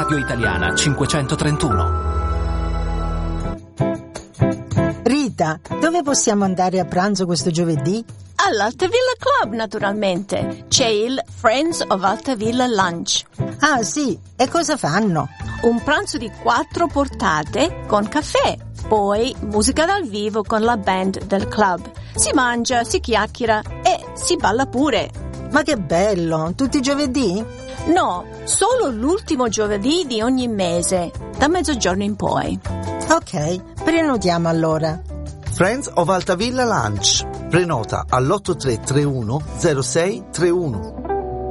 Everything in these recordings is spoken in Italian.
Radio Italiana 531. Rita, dove possiamo andare a pranzo questo giovedì? All'Altavilla Club, naturalmente. C'è il Friends of Altavilla Lunch. Ah, sì. E cosa fanno? Un pranzo di 4 portate con caffè. Poi musica dal vivo con la band del club. Si mangia, si chiacchiera e si balla pure. Ma che bello! Tutti i giovedì? No, solo l'ultimo giovedì di ogni mese, da mezzogiorno in poi. Ok, prenotiamo allora. Friends of Altavilla Lunch. Prenota all'8331 0631.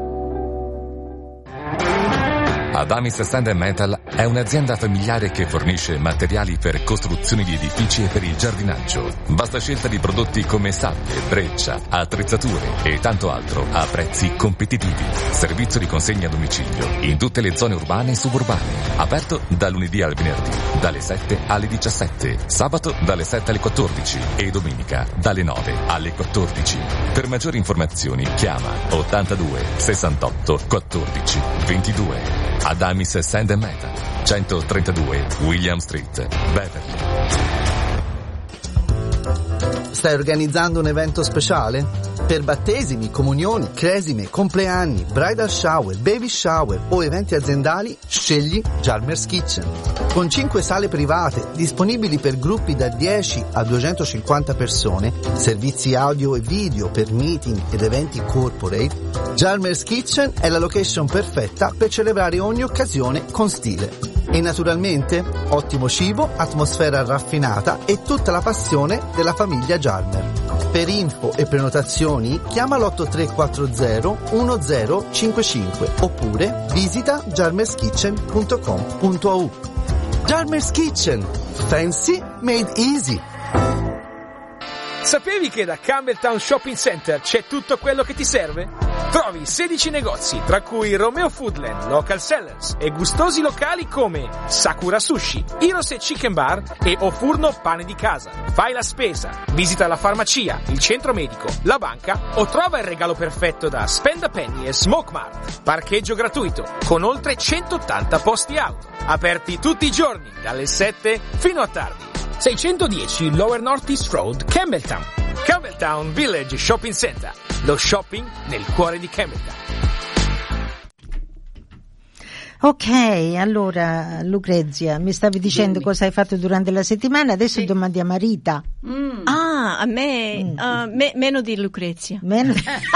Adamis Sand & Metal è un'azienda familiare che fornisce materiali per costruzioni di edifici e per il giardinaggio. Vasta scelta di prodotti come sabbie, breccia, attrezzature e tanto altro a prezzi competitivi. Servizio di consegna a domicilio in tutte le zone urbane e suburbane. Aperto da lunedì al venerdì, dalle 7 alle 17, sabato dalle 7 alle 14 e domenica dalle 9 alle 14. Per maggiori informazioni chiama 82 68 14 22. Adamis Sand & Metal, 132 William Street, Beverly. Stai organizzando un evento speciale? Per battesimi, comunioni, cresime, compleanni, bridal shower, baby shower o eventi aziendali, scegli Jarmer's Kitchen. Con 5 sale private disponibili per gruppi da 10 a 250 persone, servizi audio e video per meeting ed eventi corporate, Jarmer's Kitchen è la location perfetta per celebrare ogni occasione con stile. E naturalmente ottimo cibo, atmosfera raffinata e tutta la passione della famiglia Jarmer. Per info e prenotazioni chiama l'8340 1055 oppure visita jarmerskitchen.com.au. Jarmer's Kitchen, fancy made easy. Sapevi che da Campbelltown Shopping Center c'è tutto quello che ti serve? Trovi 16 negozi, tra cui Romeo Foodland, Local Sellers e gustosi locali come Sakura Sushi, Hirose Chicken Bar e O Furno Pane di Casa. Fai la spesa, visita la farmacia, il centro medico, la banca o trova il regalo perfetto da Spend a Penny e Smoke Mart. Parcheggio gratuito, con oltre 180 posti auto. Aperti tutti i giorni, dalle 7 fino a tardi. 610 Lower North East Road, Campbelltown. Campbelltown Village Shopping Center. Lo shopping nel cuore di Campbelltown. Ok, allora Lucrezia, mi stavi dicendo cosa hai fatto durante la settimana, adesso domandiamo a Rita. Ah, a me, meno di Lucrezia. Meno...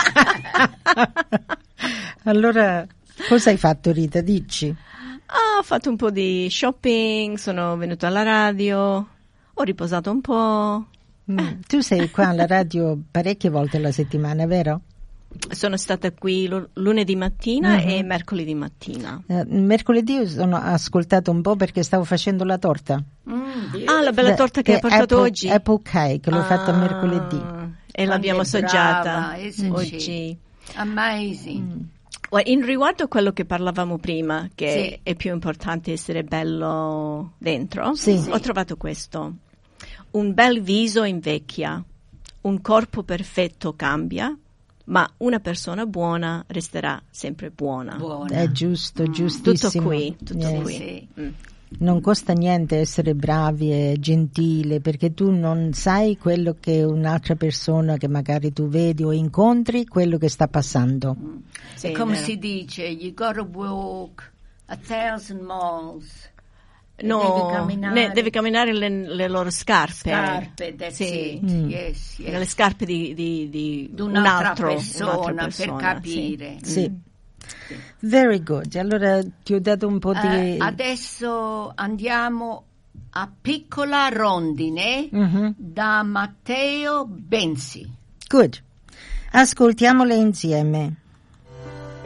Allora, cosa hai fatto Rita, dici? Ho fatto un po' di shopping, sono venuta alla radio, ho riposato un po'. Tu sei qua alla radio parecchie volte alla settimana, vero? Sono stata qui lunedì mattina e mercoledì mattina. Mercoledì ho ascoltato un po' perché stavo facendo la torta. La bella torta che hai portato oggi? Apple cake, che l'ho fatta mercoledì. E l'abbiamo assaggiata oggi. Amazing. In riguardo a quello che parlavamo prima, che è più importante essere bello dentro, ho trovato questo. Un bel viso invecchia, un corpo perfetto cambia, ma una persona buona resterà sempre buona. È giusto, giustissimo. Tutto qui. Non costa niente essere bravi e gentili, perché tu non sai quello che un'altra persona che magari tu vedi o incontri, quello che sta passando. È come si dice, you gotta walk 1,000 miles. No, devi camminare le loro scarpe. That's sì. it. Yes. Le scarpe di un'altra persona per capire. Sì. Very good. Allora ti ho dato un po' di... Adesso andiamo a Piccola Rondine da Matteo Benzi. Good. Ascoltiamole insieme.